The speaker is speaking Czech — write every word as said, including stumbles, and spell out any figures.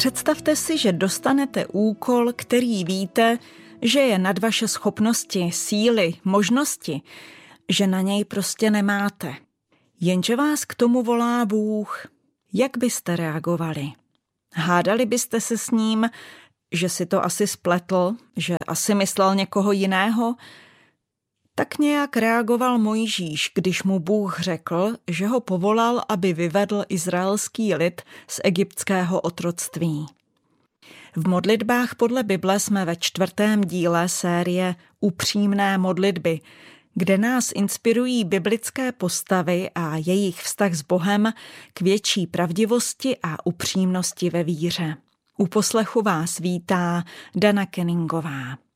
Představte si, že dostanete úkol, který víte, že je nad vaše schopnosti, síly, možnosti, že na něj prostě nemáte. Jenže vás k tomu volá Bůh. Jak byste reagovali? Hádali byste se s ním, že si to asi spletl, že asi myslel někoho jiného? Tak nějak reagoval Mojžíš, když mu Bůh řekl, že ho povolal, aby vyvedl izraelský lid z egyptského otroctví. V modlitbách podle Bible jsme ve čtvrtém díle série Upřímné modlitby, kde nás inspirují biblické postavy a jejich vztah s Bohem k větší pravdivosti a upřímnosti ve víře. U poslechu vás vítá Dana Kenningová.